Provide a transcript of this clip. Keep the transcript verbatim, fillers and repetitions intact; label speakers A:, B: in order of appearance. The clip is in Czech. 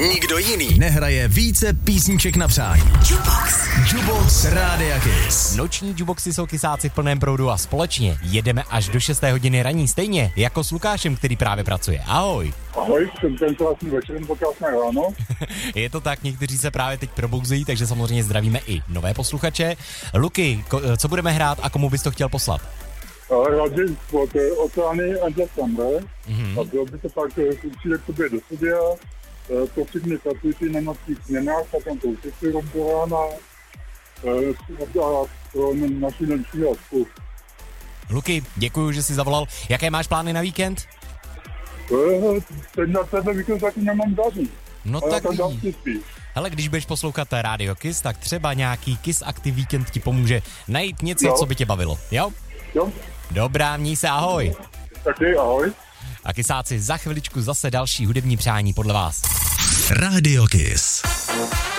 A: nikdo jiný nehraje více písniček na přání. Jukebox. Jukebox Rádia Kiss.
B: Noční jukeboxy jsou kysáci v plném proudu a společně jedeme až do šesté hodiny raní, stejně jako s Lukášem, který právě pracuje. Ahoj.
C: Ahoj, jsem ten krásný večer nebo krásné ráno.
B: Je to tak, někteří se právě teď probouzejí, takže samozřejmě zdravíme i nové posluchače. Luky, ko, co budeme hrát a komu bys to chtěl poslat?
C: Radě od Oceány and the Thunder. Mm-hmm. A bylo by to tak, přijde k tobě do studia, to všichni pracující na nočních směnách, a tam to učitli rozborána a pro naši noční hostu.
B: Luky, děkuju, že jsi zavolal. Jaké máš plány na víkend?
C: Teď na tenhle víkend taky nemám daří.
B: No tak hele, když budeš poslouchat Radio Kiss, tak třeba nějaký Kiss Active Weekend ti pomůže najít něco, jo. co by tě bavilo. Jo?
C: Jo.
B: Dobrá, měj se, ahoj.
C: Taky, ahoj.
B: A kysáci, za chviličku zase další hudební přání podle vás.
A: Radio Kiss.